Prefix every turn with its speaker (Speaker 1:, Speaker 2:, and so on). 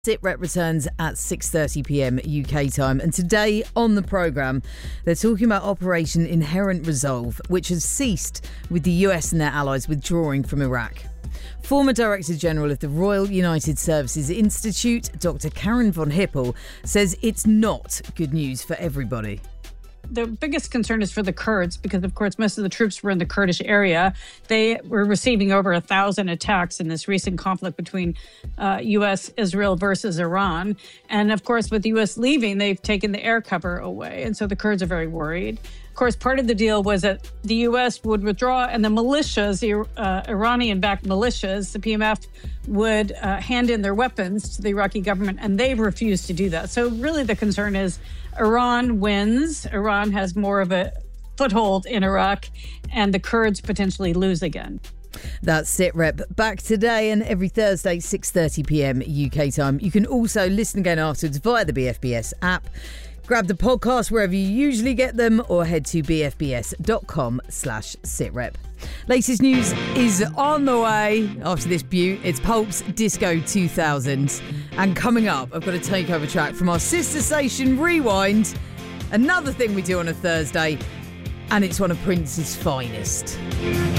Speaker 1: SITREP returns at 6:30pm UK time, and today on the programme they're talking about Operation Inherent Resolve, which has ceased with the US and their allies withdrawing from Iraq. Former Director General of the Royal United Services Institute, Dr. Karen von Hippel, says it's not good news for everybody.
Speaker 2: The biggest concern is for the Kurds because, of course, most of the troops were in the Kurdish area. They were receiving over 1,000 attacks in this recent conflict between U.S., Israel versus Iran. And, of course, with the U.S. leaving, they've taken the air cover away. And so the Kurds are very worried. Of course, part of the deal was that the U.S. would withdraw and the militias, the Iranian-backed militias, the PMF, would hand in their weapons to the Iraqi government, and they've refused to do that. So really the concern is Iran wins. Iran has more of a foothold in Iraq, and the Kurds potentially lose again.
Speaker 1: That's SITREP. Back today and every Thursday, 6:30pm UK time. You can also listen again afterwards via the BFBS app. Grab the podcast wherever you usually get them or head to bfbs.com/sitrep. Latest news is on the way after this beaut. It's Pulp's Disco 2000. And coming up, I've got a takeover track from our sister station Rewind. Another thing we do on a Thursday, and it's one of Prince's finest.